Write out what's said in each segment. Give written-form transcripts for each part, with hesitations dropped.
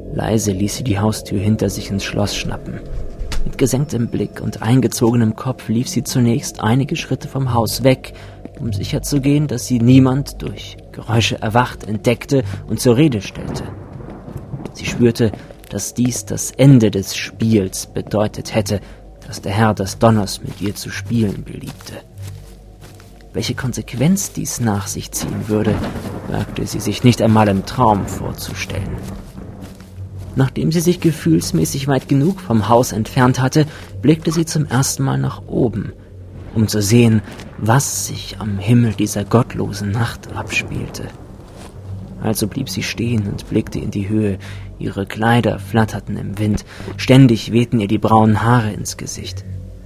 Leise ließ sie die Haustür hinter sich ins Schloss schnappen. Mit gesenktem Blick und eingezogenem Kopf lief sie zunächst einige Schritte vom Haus weg, um sicherzugehen, dass sie niemand durch Geräusche erwacht, entdeckte und zur Rede stellte. Sie spürte, dass dies das Ende des Spiels bedeutet hätte, dass der Herr des Donners mit ihr zu spielen beliebte. Welche Konsequenz dies nach sich ziehen würde, wagte sie sich nicht einmal im Traum vorzustellen. Nachdem sie sich gefühlsmäßig weit genug vom Haus entfernt hatte, blickte sie zum ersten Mal nach oben, um zu sehen, was sich am Himmel dieser gottlosen Nacht abspielte. Also blieb sie stehen und blickte in die Höhe. Ihre Kleider flatterten im Wind, ständig wehten ihr die braunen Haare ins Gesicht.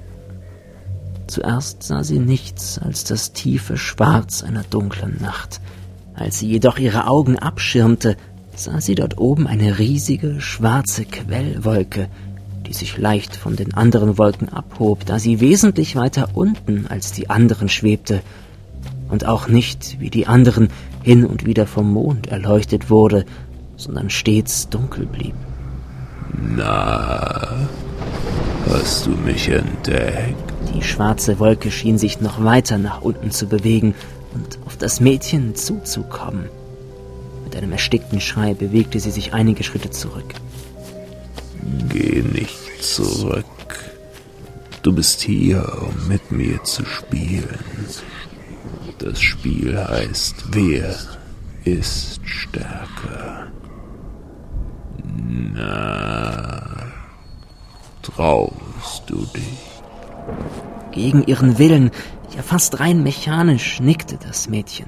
Zuerst sah sie nichts als das tiefe Schwarz einer dunklen Nacht. Als sie jedoch ihre Augen abschirmte, sah sie dort oben eine riesige, schwarze Quellwolke, die sich leicht von den anderen Wolken abhob, da sie wesentlich weiter unten als die anderen schwebte und auch nicht, wie die anderen, hin und wieder vom Mond erleuchtet wurde, sondern stets dunkel blieb. Na, hast du mich entdeckt? Die schwarze Wolke schien sich noch weiter nach unten zu bewegen und auf das Mädchen zuzukommen. Mit einem erstickten Schrei bewegte sie sich einige Schritte zurück. Geh nicht zurück. Du bist hier, um mit mir zu spielen. Das Spiel heißt, wer ist stärker? Na, traust du dich? Gegen ihren Willen, ja fast rein mechanisch, nickte das Mädchen.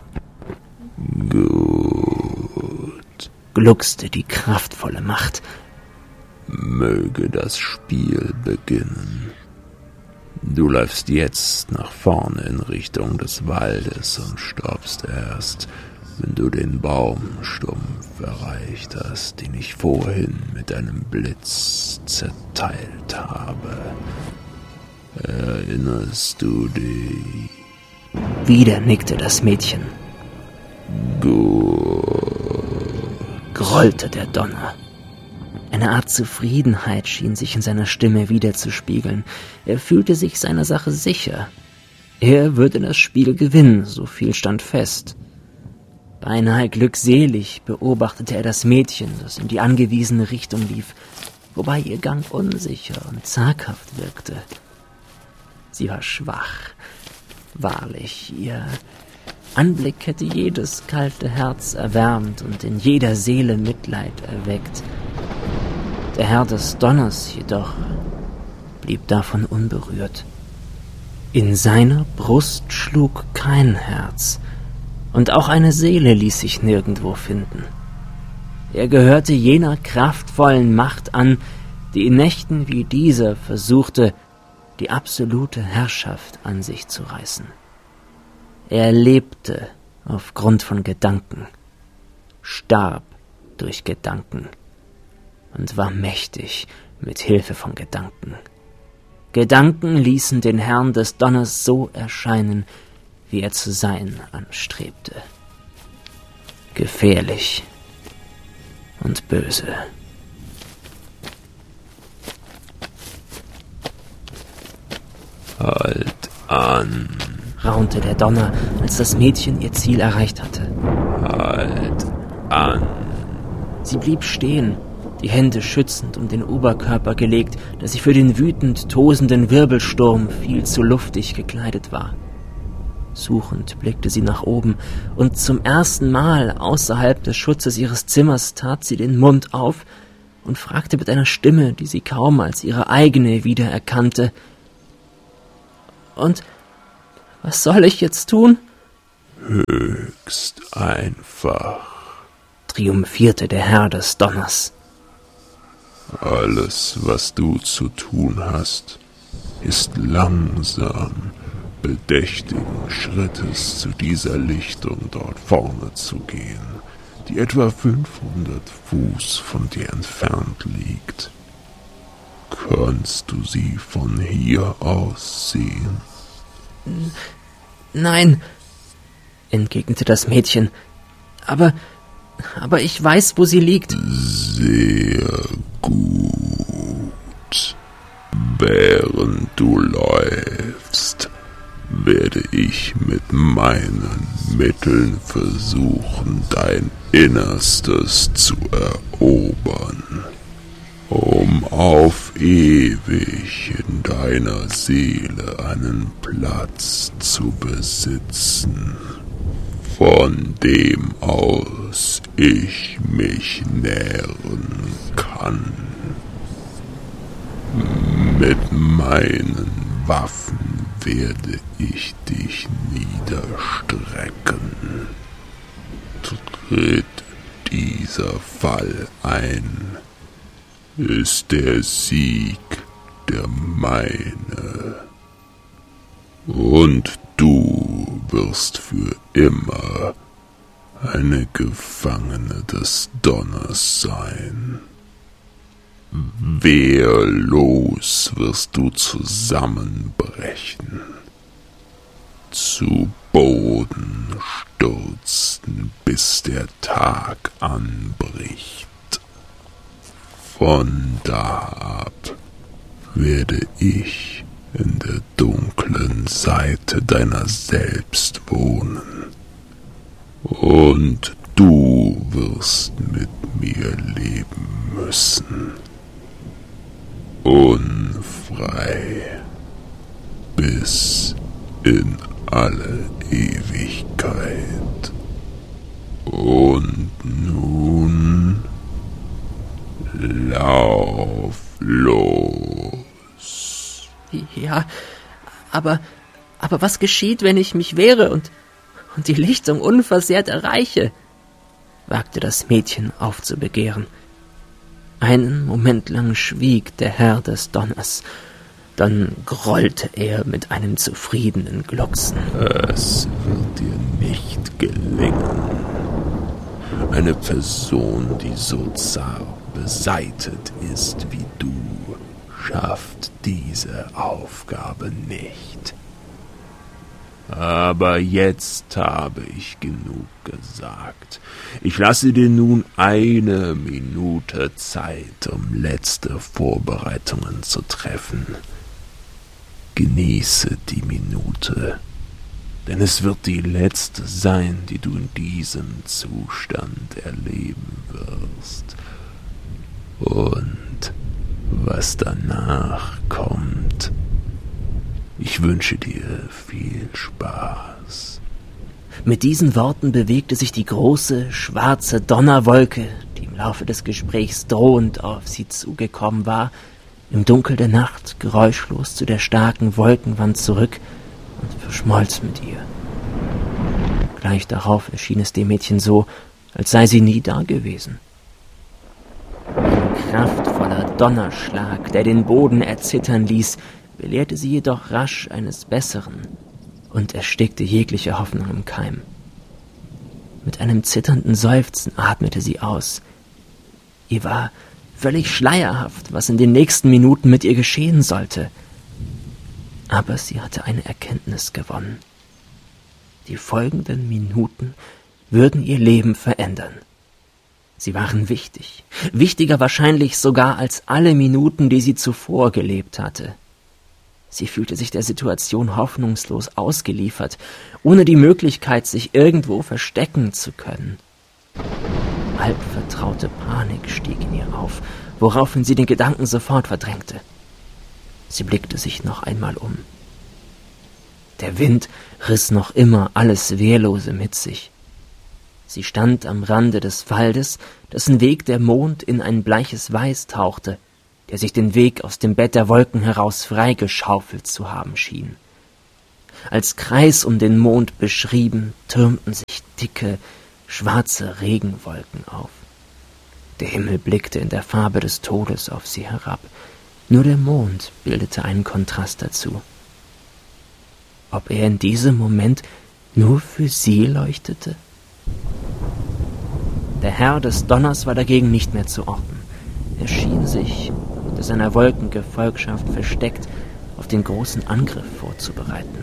Gut, gluckste die kraftvolle Macht. Möge das Spiel beginnen. Du läufst jetzt nach vorne in Richtung des Waldes und stoppst erst, wenn du den Baumstumpf erreicht hast, den ich vorhin mit einem Blitz zerteilt habe. Erinnerst du dich? Wieder nickte das Mädchen. Gut, grollte der Donner. Eine Art Zufriedenheit schien sich in seiner Stimme widerzuspiegeln. Er fühlte sich seiner Sache sicher. Er würde das Spiel gewinnen, so viel stand fest. Beinahe glückselig beobachtete er das Mädchen, das in die angewiesene Richtung lief, wobei ihr Gang unsicher und zaghaft wirkte. Sie war schwach. Wahrlich, ihr Anblick hätte jedes kalte Herz erwärmt und in jeder Seele Mitleid erweckt. Der Herr des Donners jedoch blieb davon unberührt. In seiner Brust schlug kein Herz, und auch eine Seele ließ sich nirgendwo finden. Er gehörte jener kraftvollen Macht an, die in Nächten wie dieser versuchte, die absolute Herrschaft an sich zu reißen. Er lebte aufgrund von Gedanken, starb durch Gedanken und war mächtig mit Hilfe von Gedanken. Gedanken ließen den Herrn des Donners so erscheinen, wie er zu sein anstrebte. Gefährlich und böse. halt an, raunte der Donner, als das Mädchen ihr Ziel erreicht hatte. Halt an. Sie blieb stehen, die Hände schützend um den Oberkörper gelegt, da sie für den wütend tosenden Wirbelsturm viel zu luftig gekleidet war. Suchend blickte sie nach oben, und zum ersten Mal außerhalb des Schutzes ihres Zimmers tat sie den Mund auf und fragte mit einer Stimme, die sie kaum als ihre eigene wiedererkannte: Und was soll ich jetzt tun? Höchst einfach, triumphierte der Herr des Donners. Alles, was du zu tun hast, ist langsam, bedächtigen Schrittes zu dieser Lichtung dort vorne zu gehen, die etwa 500 Fuß von dir entfernt liegt. Kannst du sie von hier aus sehen? Nein, entgegnete das Mädchen, aber Aber ich weiß, wo sie liegt. Sehr gut. Während du läufst, werde ich mit meinen Mitteln versuchen, dein Innerstes zu erobern, um auf ewig in deiner Seele einen Platz zu besitzen, von dem aus ich mich nähren kann. Mit meinen Waffen werde ich dich niederstrecken. Tritt dieser Fall ein, ist der Sieg der meine. Und du wirst für immer eine Gefangene des Donners sein. Wehrlos wirst du zusammenbrechen, zu Boden stürzen, bis der Tag anbricht. Von da ab werde ich in der dunklen Seite deiner selbst wohnen, und du wirst mit mir leben müssen, unfrei, bis in alle Ewigkeit. Und nun lauf los. Ja, aber was geschieht, wenn ich mich wehre und die Lichtung unversehrt erreiche? Wagte das Mädchen aufzubegehren. Einen Moment lang schwieg der Herr des Donners, dann grollte er mit einem zufriedenen Glucksen. Es wird dir nicht gelingen. Eine Person, die so zart beseitet ist wie du, schafft diese Aufgabe nicht. Aber jetzt habe ich genug gesagt. Ich lasse dir nun 1 Minute Zeit, um letzte Vorbereitungen zu treffen. Genieße die Minute, denn es wird die letzte sein, die du in diesem Zustand erleben wirst. Und was danach kommt, ich wünsche dir viel Spaß. Mit diesen Worten bewegte sich die große, schwarze Donnerwolke, die im Laufe des Gesprächs drohend auf sie zugekommen war, im Dunkel der Nacht geräuschlos zu der starken Wolkenwand zurück und verschmolz mit ihr. Gleich darauf erschien es dem Mädchen so, als sei sie nie dagewesen. Ein kraftvoller Donnerschlag, der den Boden erzittern ließ, belehrte sie jedoch rasch eines Besseren und erstickte jegliche Hoffnung im Keim. Mit einem zitternden Seufzen atmete sie aus. Ihr war völlig schleierhaft, was in den nächsten Minuten mit ihr geschehen sollte. Aber sie hatte eine Erkenntnis gewonnen. Die folgenden Minuten würden ihr Leben verändern. Sie waren wichtig, wichtiger wahrscheinlich sogar als alle Minuten, die sie zuvor gelebt hatte. Sie fühlte sich der Situation hoffnungslos ausgeliefert, ohne die Möglichkeit, sich irgendwo verstecken zu können. Halbvertraute Panik stieg in ihr auf, woraufhin sie den Gedanken sofort verdrängte. Sie blickte sich noch einmal um. Der Wind riss noch immer alles Wehrlose mit sich. Sie stand am Rande des Waldes, dessen Weg der Mond in ein bleiches Weiß tauchte, der sich den Weg aus dem Bett der Wolken heraus freigeschaufelt zu haben schien. Als Kreis um den Mond beschrieben, türmten sich dicke, schwarze Regenwolken auf. Der Himmel blickte in der Farbe des Todes auf sie herab. Nur der Mond bildete einen Kontrast dazu. Ob er in diesem Moment nur für sie leuchtete? Der Herr des Donners war dagegen nicht mehr zu orten. Er schien sich unter seiner Wolkengefolgschaft versteckt auf den großen Angriff vorzubereiten.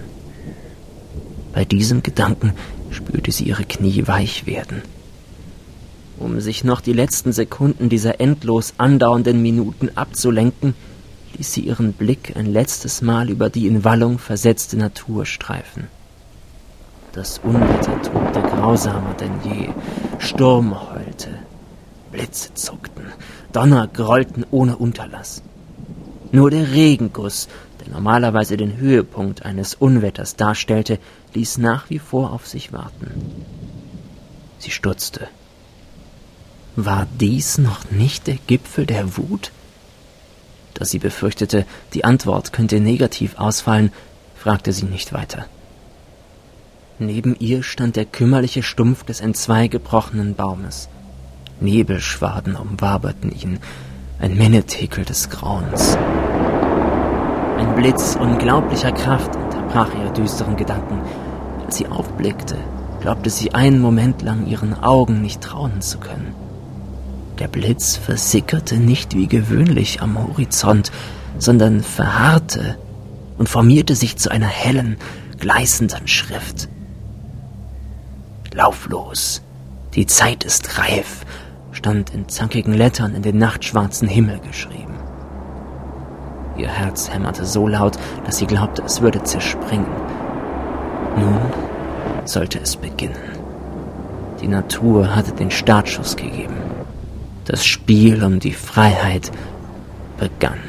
Bei diesem Gedanken spürte sie ihre Knie weich werden. Um sich noch die letzten Sekunden dieser endlos andauernden Minuten abzulenken, ließ sie ihren Blick ein letztes Mal über die in Wallung versetzte Natur streifen. Das Unwetter tobte grausamer denn je, Sturm heulte, Blitze zuckten, Donner grollten ohne Unterlass. Nur der Regenguss, der normalerweise den Höhepunkt eines Unwetters darstellte, ließ nach wie vor auf sich warten. Sie stutzte. War dies noch nicht der Gipfel der Wut? Da sie befürchtete, die Antwort könnte negativ ausfallen, fragte sie nicht weiter. Neben ihr stand der kümmerliche Stumpf des entzweigebrochenen Baumes. Nebelschwaden umwaberten ihn, ein Mennetekel des Grauens. Ein Blitz unglaublicher Kraft unterbrach ihre düsteren Gedanken. Als sie aufblickte, glaubte sie einen Moment lang ihren Augen nicht trauen zu können. Der Blitz versickerte nicht wie gewöhnlich am Horizont, sondern verharrte und formierte sich zu einer hellen, gleißenden Schrift. »Lauf los, die Zeit ist reif«, stand in zackigen Lettern in den nachtschwarzen Himmel geschrieben. Ihr Herz hämmerte so laut, dass sie glaubte, es würde zerspringen. Nun sollte es beginnen. Die Natur hatte den Startschuss gegeben. Das Spiel um die Freiheit begann.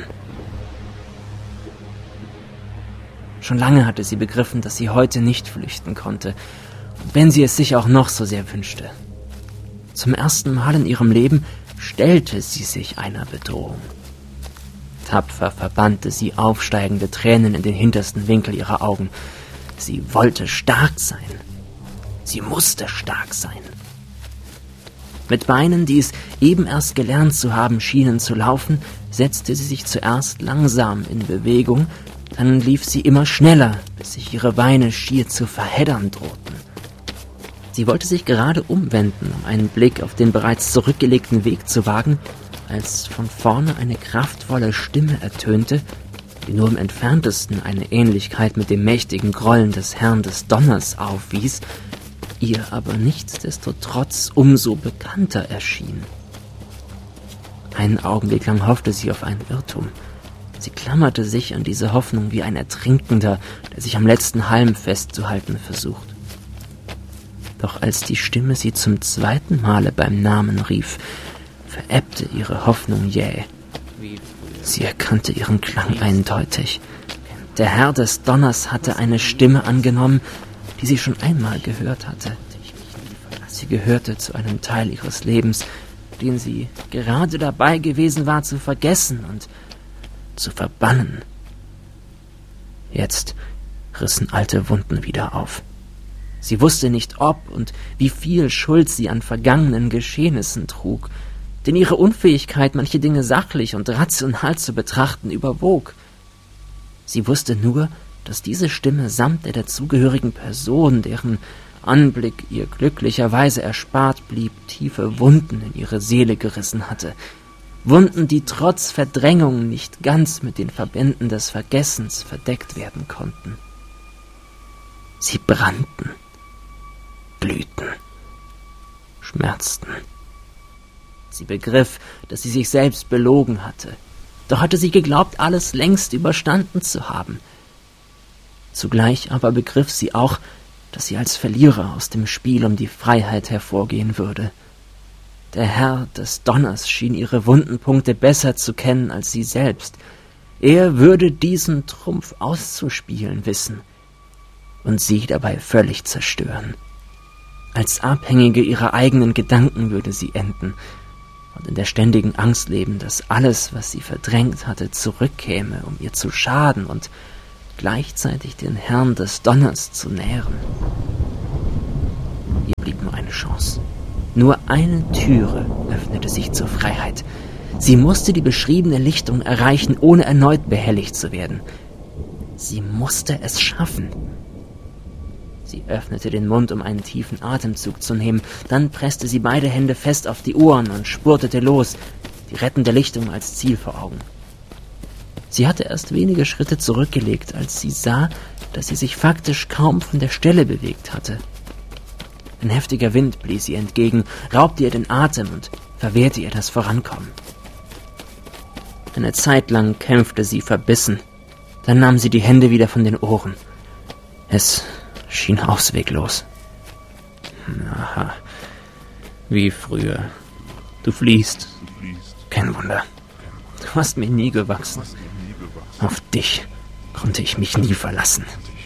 Schon lange hatte sie begriffen, dass sie heute nicht flüchten konnte, wenn sie es sich auch noch so sehr wünschte. Zum ersten Mal in ihrem Leben stellte sie sich einer Bedrohung. Tapfer verbannte sie aufsteigende Tränen in den hintersten Winkel ihrer Augen. Sie wollte stark sein. Sie musste stark sein. Mit Beinen, die es eben erst gelernt zu haben schienen zu laufen, setzte sie sich zuerst langsam in Bewegung, dann lief sie immer schneller, bis sich ihre Beine schier zu verheddern drohten. Sie wollte sich gerade umwenden, um einen Blick auf den bereits zurückgelegten Weg zu wagen, als von vorne eine kraftvolle Stimme ertönte, die nur im Entferntesten eine Ähnlichkeit mit dem mächtigen Grollen des Herrn des Donners aufwies, ihr aber nichtsdestotrotz umso bekannter erschien. Einen Augenblick lang hoffte sie auf einen Irrtum. Sie klammerte sich an diese Hoffnung wie ein Ertrinkender, der sich am letzten Halm festzuhalten versucht. Doch als die Stimme sie zum zweiten Male beim Namen rief, verebbte ihre Hoffnung jäh. Sie erkannte ihren Klang eindeutig. Der Herr des Donners hatte eine Stimme angenommen, die sie schon einmal gehört hatte. Sie gehörte zu einem Teil ihres Lebens, den sie gerade dabei gewesen war zu vergessen und zu verbannen. Jetzt rissen alte Wunden wieder auf. Sie wusste nicht, ob und wie viel Schuld sie an vergangenen Geschehnissen trug, denn ihre Unfähigkeit, manche Dinge sachlich und rational zu betrachten, überwog. Sie wusste nur, dass diese Stimme samt der dazugehörigen Person, deren Anblick ihr glücklicherweise erspart blieb, tiefe Wunden in ihre Seele gerissen hatte. Wunden, die trotz Verdrängung nicht ganz mit den Verbänden des Vergessens verdeckt werden konnten. Sie brannten, glühten, schmerzten. Sie begriff, dass sie sich selbst belogen hatte. Doch hatte sie geglaubt, alles längst überstanden zu haben. Zugleich aber begriff sie auch, dass sie als Verlierer aus dem Spiel um die Freiheit hervorgehen würde. Der Herr des Donners schien ihre Wundenpunkte besser zu kennen als sie selbst. Er würde diesen Trumpf auszuspielen wissen und sie dabei völlig zerstören. Als Abhängige ihrer eigenen Gedanken würde sie enden und in der ständigen Angst leben, dass alles, was sie verdrängt hatte, zurückkäme, um ihr zu schaden und gleichzeitig den Herrn des Donners zu nähren. Ihr blieb nur eine Chance. Nur eine Türe öffnete sich zur Freiheit. Sie musste die beschriebene Lichtung erreichen, ohne erneut behelligt zu werden. Sie musste es schaffen. Sie öffnete den Mund, um einen tiefen Atemzug zu nehmen. Dann presste sie beide Hände fest auf die Ohren und spurtete los, die rettende Lichtung als Ziel vor Augen. Sie hatte erst wenige Schritte zurückgelegt, als sie sah, dass sie sich faktisch kaum von der Stelle bewegt hatte. Ein heftiger Wind blies ihr entgegen, raubte ihr den Atem und verwehrte ihr das Vorankommen. Eine Zeit lang kämpfte sie verbissen. Dann nahm sie die Hände wieder von den Ohren. Es schien ausweglos. Aha, wie früher. Du fliehst. Kein Wunder. Du hast mir nie gewachsen. Auf dich konnte ich mich nie verlassen.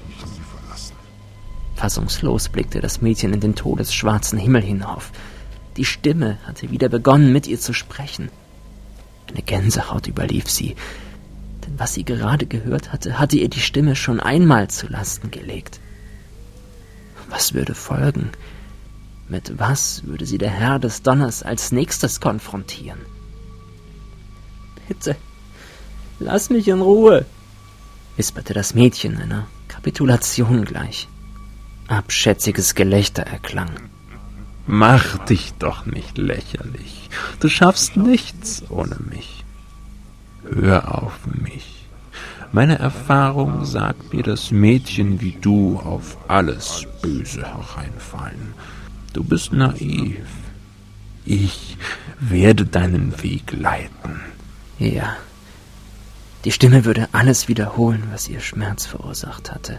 Fassungslos blickte das Mädchen in den todesschwarzen Himmel hinauf. Die Stimme hatte wieder begonnen, mit ihr zu sprechen. Eine Gänsehaut überlief sie, denn was sie gerade gehört hatte, hatte ihr die Stimme schon einmal zu Lasten gelegt. Was würde folgen? Mit was würde sie der Herr des Donners als nächstes konfrontieren? »Bitte, lass mich in Ruhe«, wisperte das Mädchen einer Kapitulation gleich. Abschätziges Gelächter erklang. »Mach dich doch nicht lächerlich. Du schaffst nichts ohne mich. Hör auf mich. Meine Erfahrung sagt mir, dass Mädchen wie du auf alles Böse hereinfallen. Du bist naiv. Ich werde deinen Weg leiten.« Ja, die Stimme würde alles wiederholen, was ihr Schmerz verursacht hatte.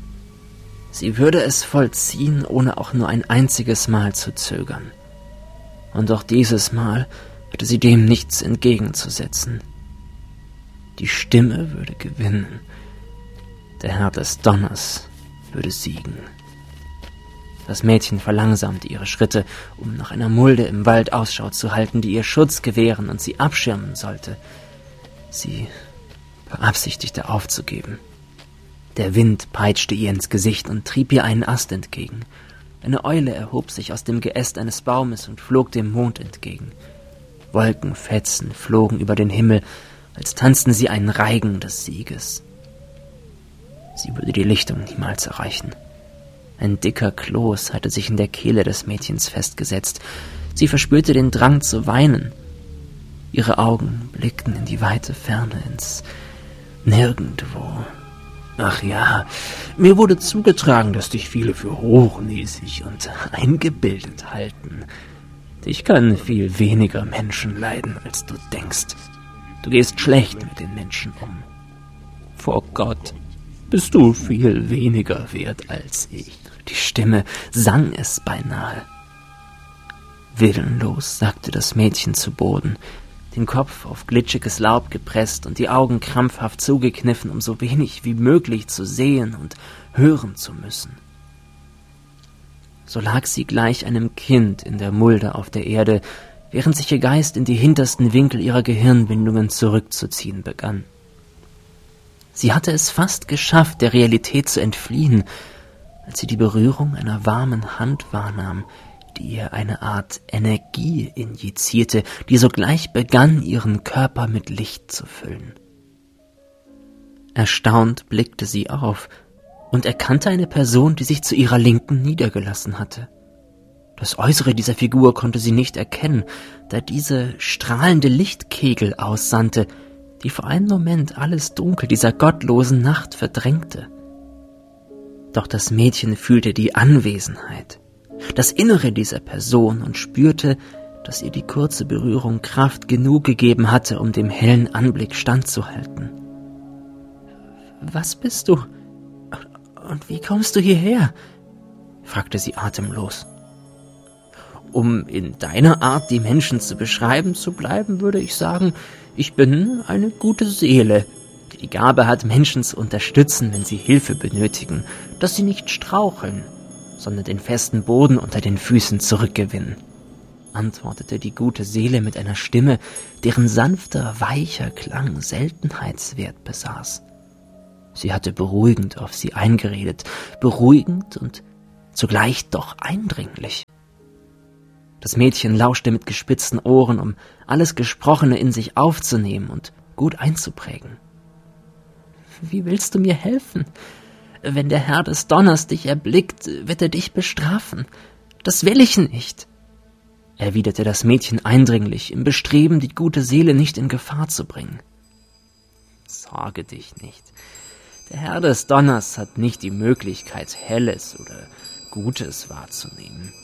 Sie würde es vollziehen, ohne auch nur ein einziges Mal zu zögern. Und auch dieses Mal hatte sie dem nichts entgegenzusetzen. Die Stimme würde gewinnen. Der Herr des Donners würde siegen. Das Mädchen verlangsamte ihre Schritte, um nach einer Mulde im Wald Ausschau zu halten, die ihr Schutz gewähren und sie abschirmen sollte. Sie beabsichtigte aufzugeben. Der Wind peitschte ihr ins Gesicht und trieb ihr einen Ast entgegen. Eine Eule erhob sich aus dem Geäst eines Baumes und flog dem Mond entgegen. Wolkenfetzen flogen über den Himmel, als tanzten sie einen Reigen des Sieges. Sie würde die Lichtung niemals erreichen. Ein dicker Kloß hatte sich in der Kehle des Mädchens festgesetzt. Sie verspürte den Drang zu weinen. Ihre Augen blickten in die weite Ferne, ins Nirgendwo. Ach ja, mir wurde zugetragen, dass dich viele für hochnäsig und eingebildet halten. Dich können viel weniger Menschen leiden, als du denkst. Du gehst schlecht mit den Menschen um. Vor Gott bist du viel weniger wert als ich. Die Stimme sang es beinahe. Willenlos sackte das Mädchen zu Boden, den Kopf auf glitschiges Laub gepresst und die Augen krampfhaft zugekniffen, um so wenig wie möglich zu sehen und hören zu müssen. So lag sie gleich einem Kind in der Mulde auf der Erde, während sich ihr Geist in die hintersten Winkel ihrer Gehirnwindungen zurückzuziehen begann. Sie hatte es fast geschafft, der Realität zu entfliehen, als sie die Berührung einer warmen Hand wahrnahm, die ihr eine Art Energie injizierte, die sogleich begann, ihren Körper mit Licht zu füllen. Erstaunt blickte sie auf und erkannte eine Person, die sich zu ihrer Linken niedergelassen hatte. Das Äußere dieser Figur konnte sie nicht erkennen, da diese strahlende Lichtkegel aussandte, die für einen Moment alles Dunkel dieser gottlosen Nacht verdrängte. Doch das Mädchen fühlte die Anwesenheit, das Innere dieser Person und spürte, dass ihr die kurze Berührung Kraft genug gegeben hatte, um dem hellen Anblick standzuhalten. »Was bist du? Und wie kommst du hierher?« fragte sie atemlos. Um in deiner Art, die Menschen zu beschreiben zu bleiben, würde ich sagen, ich bin eine gute Seele, die die Gabe hat, Menschen zu unterstützen, wenn sie Hilfe benötigen, dass sie nicht straucheln, sondern den festen Boden unter den Füßen zurückgewinnen«, antwortete die gute Seele mit einer Stimme, deren sanfter, weicher Klang Seltenheitswert besaß. Sie hatte beruhigend auf sie eingeredet, beruhigend und zugleich doch eindringlich. Das Mädchen lauschte mit gespitzten Ohren, um alles Gesprochene in sich aufzunehmen und gut einzuprägen. »Wie willst du mir helfen? Wenn der Herr des Donners dich erblickt, wird er dich bestrafen. Das will ich nicht«, erwiderte das Mädchen eindringlich, im Bestreben, die gute Seele nicht in Gefahr zu bringen. »Sorge dich nicht. Der Herr des Donners hat nicht die Möglichkeit, Helles oder Gutes wahrzunehmen.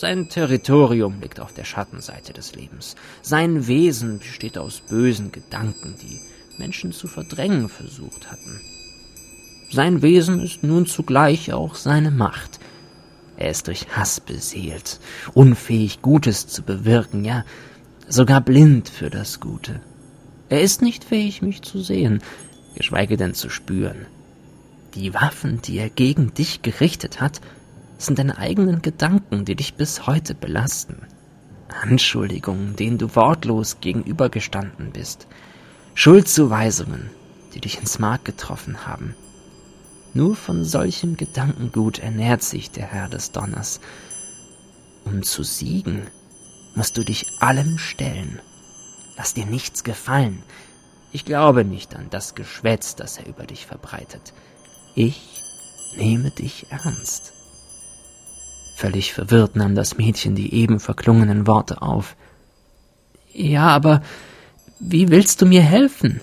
Sein Territorium liegt auf der Schattenseite des Lebens. Sein Wesen besteht aus bösen Gedanken, die Menschen zu verdrängen versucht hatten. Sein Wesen ist nun zugleich auch seine Macht. Er ist durch Hass beseelt, unfähig, Gutes zu bewirken, ja, sogar blind für das Gute. Er ist nicht fähig, mich zu sehen, geschweige denn zu spüren. Die Waffen, die er gegen dich gerichtet hat, sind deine eigenen Gedanken, die dich bis heute belasten. Anschuldigungen, denen du wortlos gegenübergestanden bist. Schuldzuweisungen, die dich ins Mark getroffen haben. Nur von solchem Gedankengut ernährt sich der Herr des Donners. Um zu siegen, musst du dich allem stellen. Lass dir nichts gefallen. Ich glaube nicht an das Geschwätz, das er über dich verbreitet. Ich nehme dich ernst. Völlig verwirrt nahm das Mädchen die eben verklungenen Worte auf. Ja, aber wie willst du mir helfen?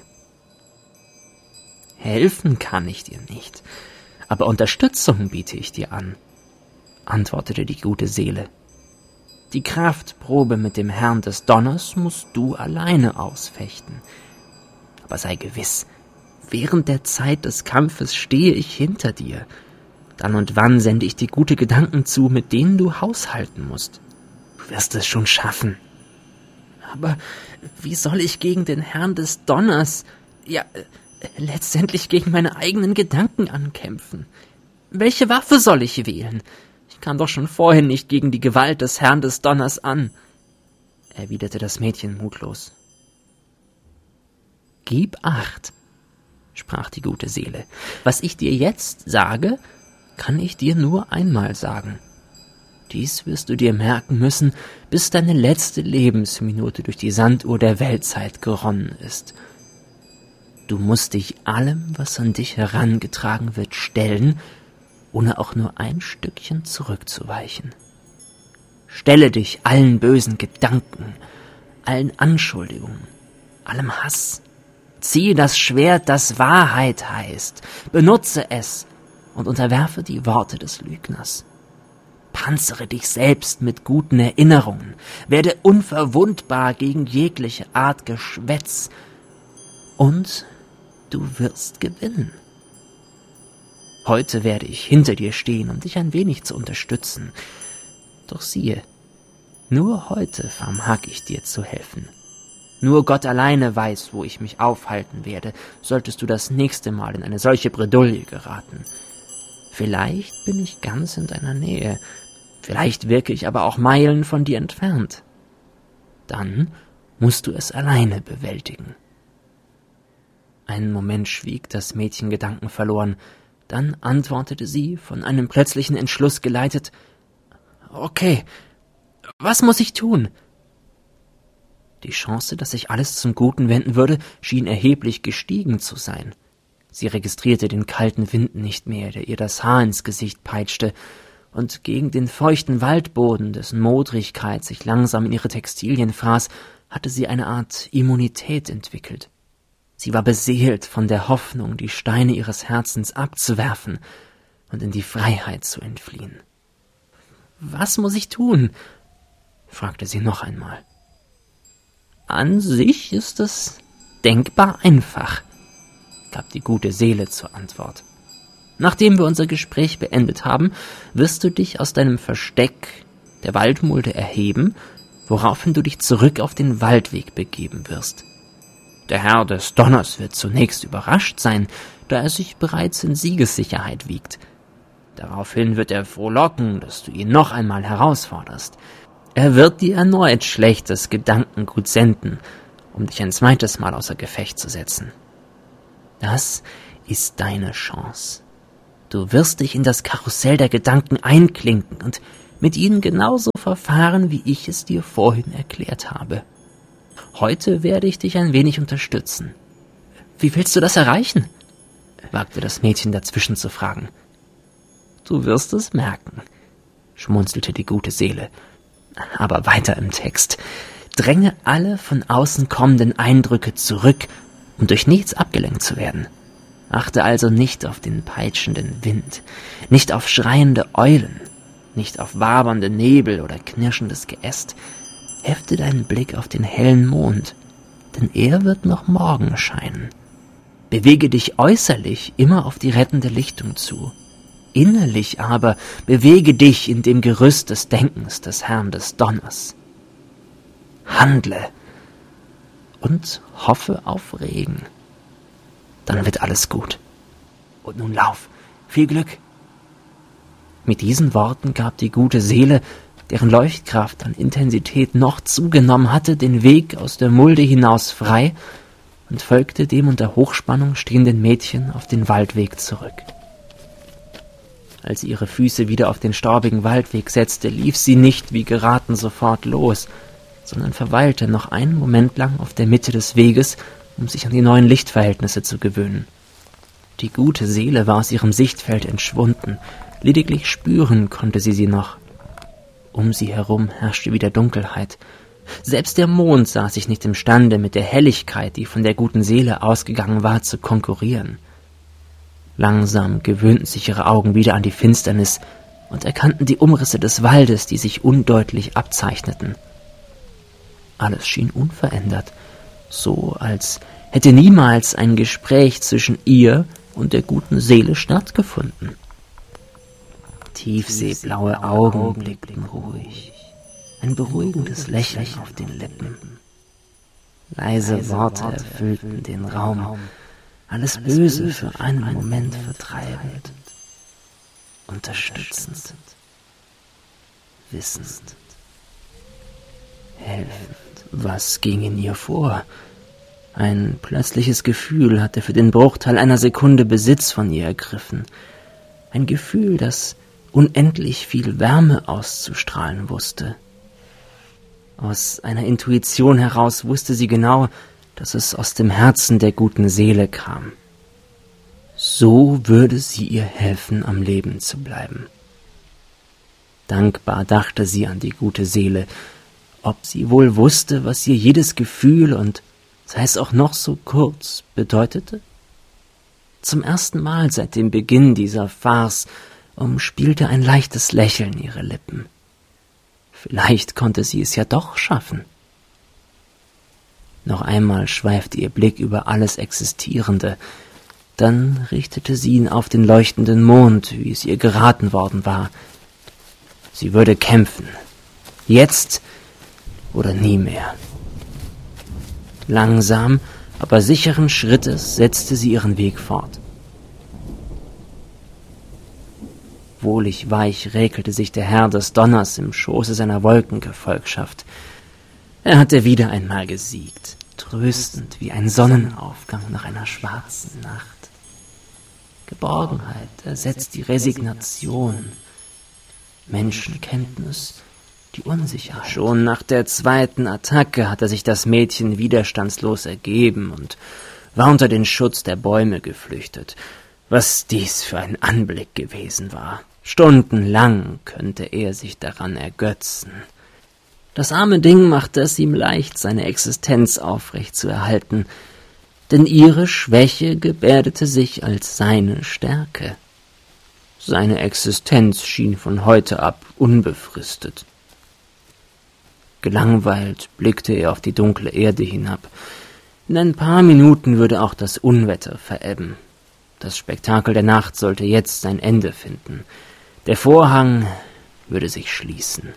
Helfen kann ich dir nicht, aber Unterstützung biete ich dir an, antwortete die gute Seele. Die Kraftprobe mit dem Herrn des Donners musst du alleine ausfechten. Aber sei gewiss, während der Zeit des Kampfes stehe ich hinter dir. Dann und wann sende ich dir gute Gedanken zu, mit denen du haushalten musst. Du wirst es schon schaffen. Aber wie soll ich gegen den Herrn des Donners, letztendlich gegen meine eigenen Gedanken ankämpfen? Welche Waffe soll ich wählen? Ich kam doch schon vorhin nicht gegen die Gewalt des Herrn des Donners an, erwiderte das Mädchen mutlos. Gib Acht, sprach die gute Seele. Was ich dir jetzt sage, kann ich dir nur einmal sagen. Dies wirst du dir merken müssen, bis deine letzte Lebensminute durch die Sanduhr der Weltzeit geronnen ist. Du musst dich allem, was an dich herangetragen wird, stellen, ohne auch nur ein Stückchen zurückzuweichen. Stelle dich allen bösen Gedanken, allen Anschuldigungen, allem Hass. Ziehe das Schwert, das Wahrheit heißt, benutze es und unterwerfe die Worte des Lügners. Panzere dich selbst mit guten Erinnerungen, werde unverwundbar gegen jegliche Art Geschwätz, und du wirst gewinnen. Heute werde ich hinter dir stehen, um dich ein wenig zu unterstützen. Doch siehe, nur heute vermag ich dir zu helfen. Nur Gott alleine weiß, wo ich mich aufhalten werde, solltest du das nächste Mal in eine solche Bredouille geraten. Vielleicht bin ich ganz in deiner Nähe, vielleicht wirke ich aber auch Meilen von dir entfernt. Dann musst du es alleine bewältigen. Einen Moment schwieg das Mädchen gedankenverloren, dann antwortete sie, von einem plötzlichen Entschluss geleitet: »Okay, was muss ich tun?« Die Chance, dass sich alles zum Guten wenden würde, schien erheblich gestiegen zu sein. Sie registrierte den kalten Wind nicht mehr, der ihr das Haar ins Gesicht peitschte, und gegen den feuchten Waldboden, dessen Modrigkeit sich langsam in ihre Textilien fraß, hatte sie eine Art Immunität entwickelt. Sie war beseelt von der Hoffnung, die Steine ihres Herzens abzuwerfen und in die Freiheit zu entfliehen. »Was muss ich tun?« fragte sie noch einmal. »An sich ist es denkbar einfach«, gab die gute Seele zur Antwort. »Nachdem wir unser Gespräch beendet haben, wirst du dich aus deinem Versteck der Waldmulde erheben, woraufhin du dich zurück auf den Waldweg begeben wirst. Der Herr des Donners wird zunächst überrascht sein, da er sich bereits in Siegessicherheit wiegt. Daraufhin wird er frohlocken, dass du ihn noch einmal herausforderst. Er wird dir erneut schlechtes Gedankengut senden, um dich ein zweites Mal außer Gefecht zu setzen. Das ist deine Chance. Du wirst dich in das Karussell der Gedanken einklinken und mit ihnen genauso verfahren, wie ich es dir vorhin erklärt habe. Heute werde ich dich ein wenig unterstützen. Wie willst du das erreichen?« wagte das Mädchen dazwischen zu fragen. »Du wirst es merken«, schmunzelte die gute Seele. »Aber weiter im Text. Dränge alle von außen kommenden Eindrücke zurück, um durch nichts abgelenkt zu werden. Achte also nicht auf den peitschenden Wind, nicht auf schreiende Eulen, nicht auf wabernde Nebel oder knirschendes Geäst. Hefte deinen Blick auf den hellen Mond, denn er wird noch morgen scheinen. Bewege dich äußerlich immer auf die rettende Lichtung zu. Innerlich aber bewege dich in dem Gerüst des Denkens des Herrn des Donners. Handle und hoffe auf Regen. Dann wird alles gut. Und nun lauf, viel Glück. Mit diesen Worten gab die gute Seele, deren Leuchtkraft an Intensität noch zugenommen hatte, den Weg aus der Mulde hinaus frei und folgte dem unter Hochspannung stehenden Mädchen auf den Waldweg zurück. Als sie ihre Füße wieder auf den staubigen Waldweg setzte, lief sie nicht wie geraten sofort los, sondern verweilte noch einen Moment lang auf der Mitte des Weges, um sich an die neuen Lichtverhältnisse zu gewöhnen. Die gute Seele war aus ihrem Sichtfeld entschwunden, lediglich spüren konnte sie noch. Um sie herum herrschte wieder Dunkelheit. Selbst der Mond sah sich nicht imstande, mit der Helligkeit, die von der guten Seele ausgegangen war, zu konkurrieren. Langsam gewöhnten sich ihre Augen wieder an die Finsternis und erkannten die Umrisse des Waldes, die sich undeutlich abzeichneten. Alles schien unverändert, so als hätte niemals ein Gespräch zwischen ihr und der guten Seele stattgefunden. Tiefseeblaue Augen blickten ruhig, ein beruhigendes Lächeln auf den Lippen. Leise Worte erfüllten den Raum, alles Böse für einen Moment vertreibend, unterstützend, wissend, helfend. Was ging in ihr vor? Ein plötzliches Gefühl hatte für den Bruchteil einer Sekunde Besitz von ihr ergriffen. Ein Gefühl, das unendlich viel Wärme auszustrahlen wusste. Aus einer Intuition heraus wusste sie genau, dass es aus dem Herzen der guten Seele kam. So würde sie ihr helfen, am Leben zu bleiben. Dankbar dachte sie an die gute Seele, ob sie wohl wusste, was ihr jedes Gefühl und sei es auch noch so kurz bedeutete? Zum ersten Mal seit dem Beginn dieser Farce umspielte ein leichtes Lächeln ihre Lippen. Vielleicht konnte sie es ja doch schaffen. Noch einmal schweifte ihr Blick über alles Existierende, dann richtete sie ihn auf den leuchtenden Mond, wie es ihr geraten worden war. Sie würde kämpfen, jetzt oder nie mehr. Langsam, aber sicheren Schrittes setzte sie ihren Weg fort. Wohlig weich räkelte sich der Herr des Donners im Schoße seiner Wolkengefolgschaft. Er hatte wieder einmal gesiegt, tröstend wie ein Sonnenaufgang nach einer schwarzen Nacht. Geborgenheit ersetzt die Resignation, Menschenkenntnis die Unsicherheit. Schon nach der zweiten Attacke hatte sich das Mädchen widerstandslos ergeben und war unter den Schutz der Bäume geflüchtet. Was dies für ein Anblick gewesen war. Stundenlang könnte er sich daran ergötzen. Das arme Ding machte es ihm leicht, seine Existenz aufrecht zu erhalten, denn ihre Schwäche gebärdete sich als seine Stärke. Seine Existenz schien von heute ab unbefristet. Gelangweilt blickte er auf die dunkle Erde hinab. In ein paar Minuten würde auch das Unwetter verebben. Das Spektakel der Nacht sollte jetzt sein Ende finden. Der Vorhang würde sich schließen.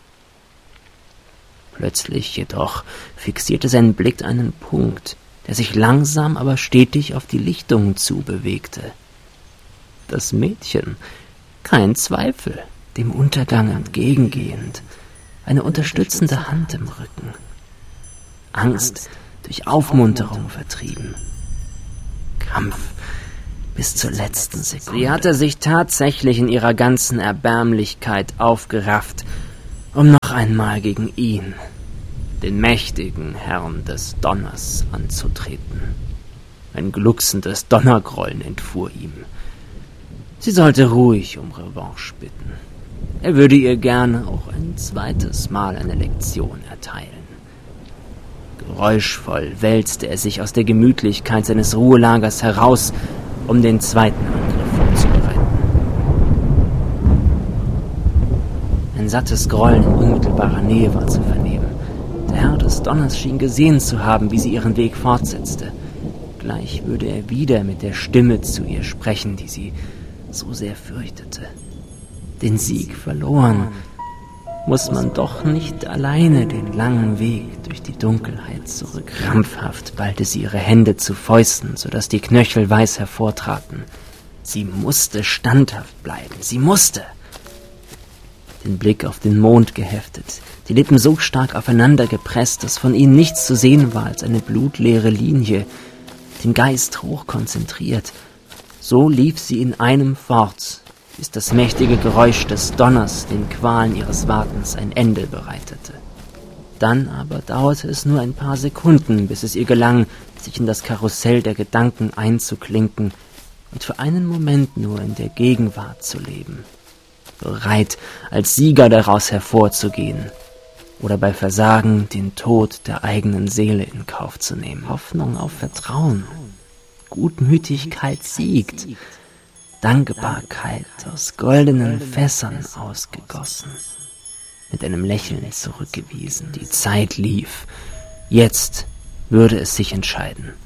Plötzlich jedoch fixierte sein Blick einen Punkt, der sich langsam, aber stetig auf die Lichtung zubewegte. Das Mädchen, kein Zweifel, dem Untergang entgegengehend, eine unterstützende Hand im Rücken. Angst durch Aufmunterung vertrieben. Kampf bis zur letzten Sekunde. Sie hatte sich tatsächlich in ihrer ganzen Erbärmlichkeit aufgerafft, um noch einmal gegen ihn, den mächtigen Herrn des Donners, anzutreten. Ein glucksendes Donnergrollen entfuhr ihm. Sie sollte ruhig um Revanche bitten. Er würde ihr gerne auch ein zweites Mal eine Lektion erteilen. Geräuschvoll wälzte er sich aus der Gemütlichkeit seines Ruhelagers heraus, um den zweiten Angriff vorzubereiten. sattes Grollen in unmittelbarer Nähe war zu vernehmen. Der Herr des Donners schien gesehen zu haben, wie sie ihren Weg fortsetzte. Gleich würde er wieder mit der Stimme zu ihr sprechen, die sie so sehr fürchtete. Den Sieg verloren, muss man doch nicht alleine den langen Weg durch die Dunkelheit zurück. Krampfhaft ballte sie ihre Hände zu Fäusten, sodass die Knöchel weiß hervortraten. Sie musste standhaft bleiben, sie musste. Den Blick auf den Mond geheftet, die Lippen so stark aufeinander gepresst, dass von ihnen nichts zu sehen war als eine blutleere Linie, den Geist hochkonzentriert. So lief sie in einem fort, bis das mächtige Geräusch des Donners den Qualen ihres Wartens ein Ende bereitete. Dann aber dauerte es nur ein paar Sekunden, bis es ihr gelang, sich in das Karussell der Gedanken einzuklinken und für einen Moment nur in der Gegenwart zu leben, bereit, als Sieger daraus hervorzugehen oder bei Versagen den Tod der eigenen Seele in Kauf zu nehmen. Hoffnung auf Vertrauen, Gutmütigkeit siegt, Dankbarkeit aus goldenen Fässern ausgegossen, mit einem Lächeln zurückgewiesen. Die Zeit lief. Jetzt würde es sich entscheiden.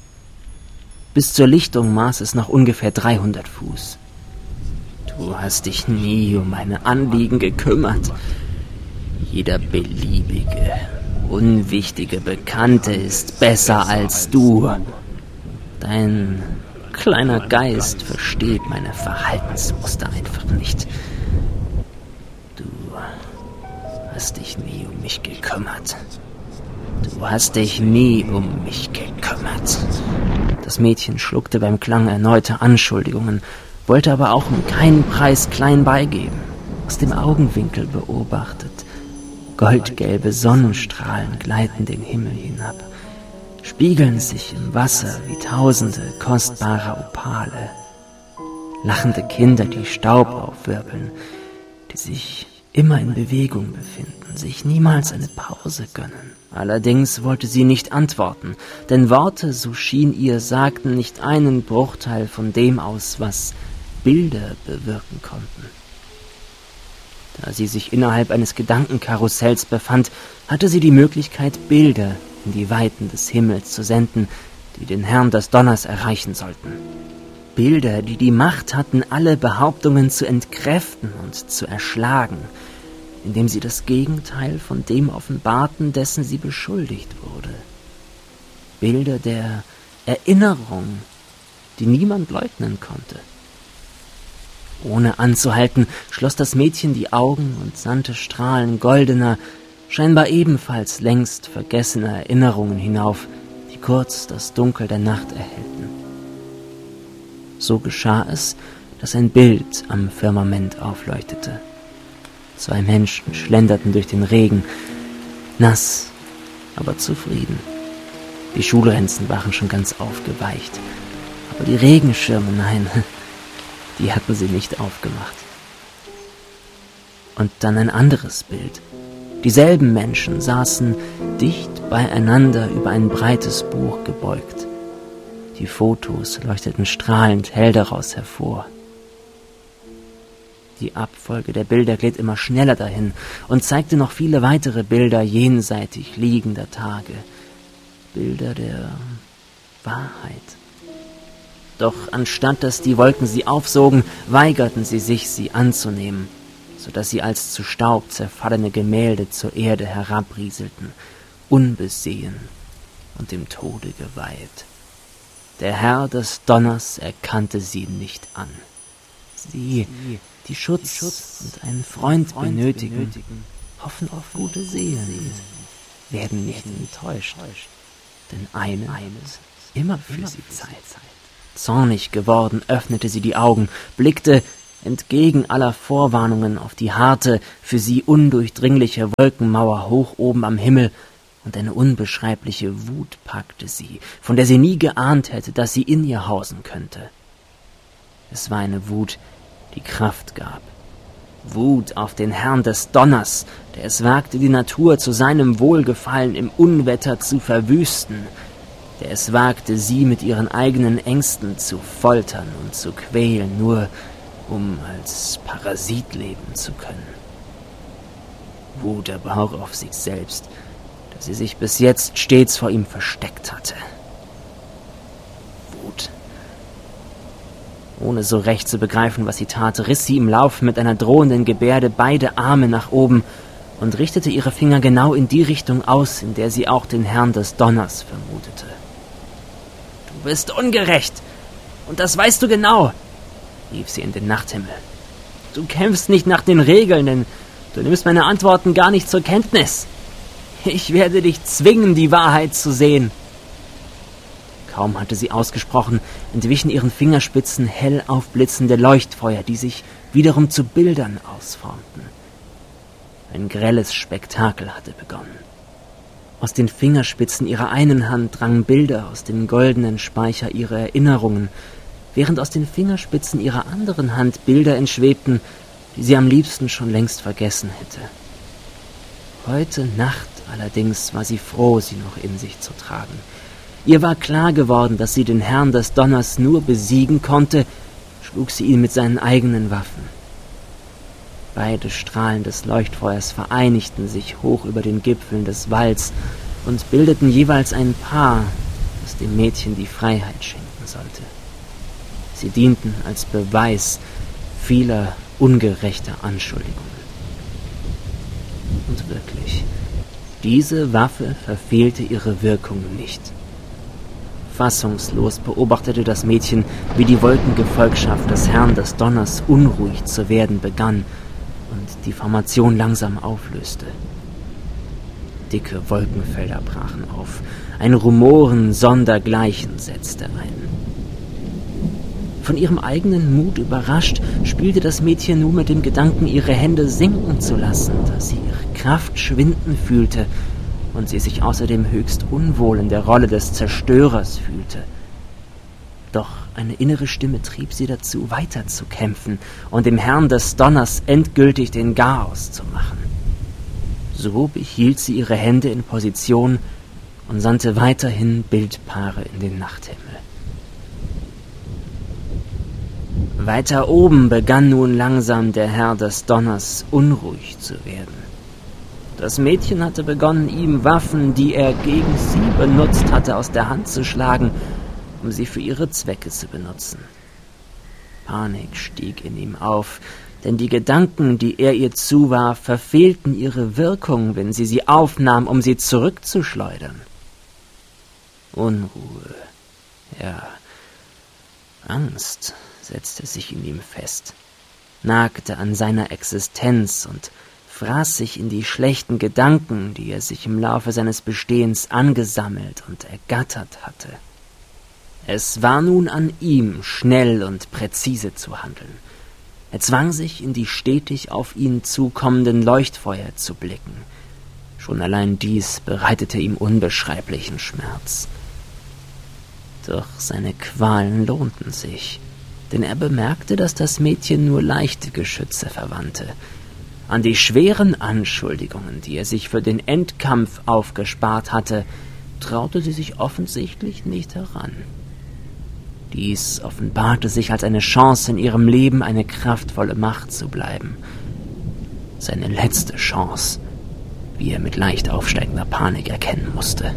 Bis zur Lichtung maß es noch ungefähr 300 Fuß. Du hast dich nie um meine Anliegen gekümmert. Jeder beliebige, unwichtige Bekannte ist besser als du. Dein kleiner Geist versteht meine Verhaltensmuster einfach nicht. Du hast dich nie um mich gekümmert. Du hast dich nie um mich gekümmert. Das Mädchen schluckte beim Klang erneuter Anschuldigungen, wollte aber auch um keinen Preis klein beigeben. Aus dem Augenwinkel beobachtet. Goldgelbe Sonnenstrahlen gleiten den Himmel hinab, spiegeln sich im Wasser wie tausende kostbarer Opale. Lachende Kinder, die Staub aufwirbeln, die sich immer in Bewegung befinden, sich niemals eine Pause gönnen. Allerdings wollte sie nicht antworten, denn Worte, so schien ihr, sagten nicht einen Bruchteil von dem aus, was Bilder bewirken konnten. Da sie sich innerhalb eines Gedankenkarussells befand, hatte sie die Möglichkeit, Bilder in die Weiten des Himmels zu senden, die den Herrn des Donners erreichen sollten. Bilder, die die Macht hatten, alle Behauptungen zu entkräften und zu erschlagen, indem sie das Gegenteil von dem offenbarten, dessen sie beschuldigt wurde. Bilder der Erinnerung, die niemand leugnen konnte. Ohne anzuhalten, schloss das Mädchen die Augen und sandte Strahlen goldener, scheinbar ebenfalls längst vergessener Erinnerungen hinauf, die kurz das Dunkel der Nacht erhellten. So geschah es, dass ein Bild am Firmament aufleuchtete. 2 Menschen schlenderten durch den Regen, nass, aber zufrieden. Die Schulranzen waren schon ganz aufgeweicht, aber die Regenschirme, nein, die hatten sie nicht aufgemacht. Und dann ein anderes Bild. Dieselben Menschen saßen dicht beieinander über ein breites Buch gebeugt. Die Fotos leuchteten strahlend hell daraus hervor. Die Abfolge der Bilder glitt immer schneller dahin und zeigte noch viele weitere Bilder jenseitig liegender Tage. Bilder der Wahrheit. Doch anstatt dass die Wolken sie aufsogen, weigerten sie sich, sie anzunehmen, sodass sie als zu Staub zerfallene Gemälde zur Erde herabrieselten, unbesehen und dem Tode geweiht. Der Herr des Donners erkannte sie nicht an. Sie, die Schutz und einen Freund benötigen, hoffen auf gute Seelen, werden nicht enttäuscht, denn eine ist immer für sie Zeit. Zornig geworden, öffnete sie die Augen, blickte entgegen aller Vorwarnungen auf die harte, für sie undurchdringliche Wolkenmauer hoch oben am Himmel, und eine unbeschreibliche Wut packte sie, von der sie nie geahnt hätte, dass sie in ihr hausen könnte. Es war eine Wut, die Kraft gab. Wut auf den Herrn des Donners, der es wagte, die Natur zu seinem Wohlgefallen im Unwetter zu verwüsten, der es wagte, sie mit ihren eigenen Ängsten zu foltern und zu quälen, nur um als Parasit leben zu können. Wut aber auch auf sich selbst, dass sie sich bis jetzt stets vor ihm versteckt hatte. Wut. Ohne so recht zu begreifen, was sie tat, riss sie im Lauf mit einer drohenden Gebärde beide Arme nach oben und richtete ihre Finger genau in die Richtung aus, in der sie auch den Herrn des Donners vermutete. »Du bist ungerecht, und das weißt du genau«, rief sie in den Nachthimmel. »Du kämpfst nicht nach den Regeln, denn du nimmst meine Antworten gar nicht zur Kenntnis. Ich werde dich zwingen, die Wahrheit zu sehen.« Kaum hatte sie ausgesprochen, entwichen ihren Fingerspitzen hell aufblitzende Leuchtfeuer, die sich wiederum zu Bildern ausformten. Ein grelles Spektakel hatte begonnen. Aus den Fingerspitzen ihrer einen Hand drangen Bilder aus dem goldenen Speicher ihrer Erinnerungen, während aus den Fingerspitzen ihrer anderen Hand Bilder entschwebten, die sie am liebsten schon längst vergessen hätte. Heute Nacht allerdings war sie froh, sie noch in sich zu tragen. Ihr war klar geworden, dass sie den Herrn des Donners nur besiegen konnte, schlug sie ihn mit seinen eigenen Waffen. Beide Strahlen des Leuchtfeuers vereinigten sich hoch über den Gipfeln des Walls und bildeten jeweils ein Paar, das dem Mädchen die Freiheit schenken sollte. Sie dienten als Beweis vieler ungerechter Anschuldigungen. Und wirklich, diese Waffe verfehlte ihre Wirkung nicht. Fassungslos beobachtete das Mädchen, wie die Wolkengefolgschaft des Herrn des Donners unruhig zu werden begann und die Formation langsam auflöste. Dicke Wolkenfelder brachen auf, ein Rumoren sondergleichen setzte ein. Von ihrem eigenen Mut überrascht, spielte das Mädchen nun mit dem Gedanken, ihre Hände sinken zu lassen, da sie ihre Kraft schwinden fühlte und sie sich außerdem höchst unwohl in der Rolle des Zerstörers fühlte. Doch eine innere Stimme trieb sie dazu, weiterzukämpfen und dem Herrn des Donners endgültig den Garaus zu machen. So behielt sie ihre Hände in Position und sandte weiterhin Bildpaare in den Nachthimmel. Weiter oben begann nun langsam der Herr des Donners unruhig zu werden. Das Mädchen hatte begonnen, ihm Waffen, die er gegen sie benutzt hatte, aus der Hand zu schlagen, um sie für ihre Zwecke zu benutzen. Panik stieg in ihm auf, denn die Gedanken, die er ihr zuwarf, verfehlten ihre Wirkung, wenn sie aufnahm, um sie zurückzuschleudern. Unruhe, ja, Angst setzte sich in ihm fest, nagte an seiner Existenz und fraß sich in die schlechten Gedanken, die er sich im Laufe seines Bestehens angesammelt und ergattert hatte. Es war nun an ihm, schnell und präzise zu handeln. Er zwang sich, in die stetig auf ihn zukommenden Leuchtfeuer zu blicken. Schon allein dies bereitete ihm unbeschreiblichen Schmerz. Doch seine Qualen lohnten sich, denn er bemerkte, dass das Mädchen nur leichte Geschütze verwandte. An die schweren Anschuldigungen, die er sich für den Endkampf aufgespart hatte, traute sie sich offensichtlich nicht heran. Dies offenbarte sich als eine Chance in ihrem Leben, eine kraftvolle Macht zu bleiben. Seine letzte Chance, wie er mit leicht aufsteigender Panik erkennen musste.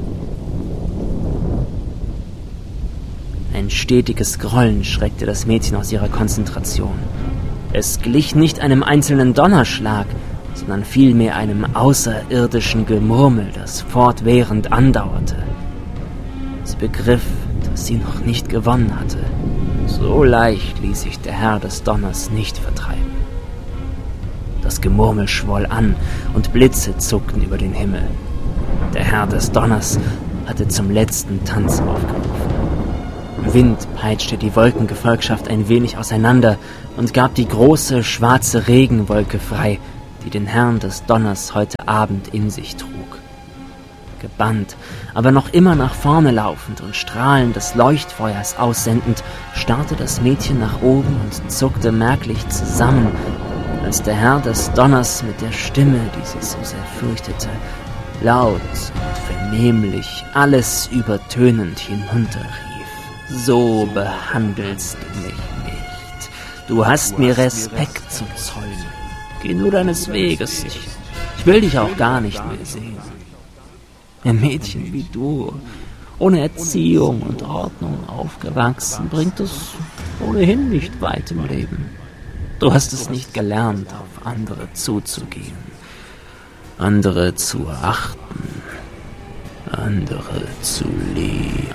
Ein stetiges Grollen schreckte das Mädchen aus ihrer Konzentration. Es glich nicht einem einzelnen Donnerschlag, sondern vielmehr einem außerirdischen Gemurmel, das fortwährend andauerte. Sie begriff, dass sie noch nicht gewonnen hatte. So leicht ließ sich der Herr des Donners nicht vertreiben. Das Gemurmel schwoll an und Blitze zuckten über den Himmel. Der Herr des Donners hatte zum letzten Tanz aufgerufen. Wind peitschte die Wolkengefolgschaft ein wenig auseinander und gab die große, schwarze Regenwolke frei, die den Herrn des Donners heute Abend in sich trug. Gebannt, aber noch immer nach vorne laufend und Strahlen des Leuchtfeuers aussendend, starrte das Mädchen nach oben und zuckte merklich zusammen, als der Herr des Donners mit der Stimme, die sie so sehr fürchtete, laut und vernehmlich, alles übertönend hinunterrief. »So behandelst du mich nicht. Du hast mir Respekt zu zollen. Geh nur deines Weges. Ich Ich will dich auch gar nicht mehr sehen. Ein Mädchen wie du, ohne Erziehung und Ordnung aufgewachsen, bringt es ohnehin nicht weit im Leben. Du hast es nicht gelernt, auf andere zuzugehen, andere zu achten, andere zu lieben.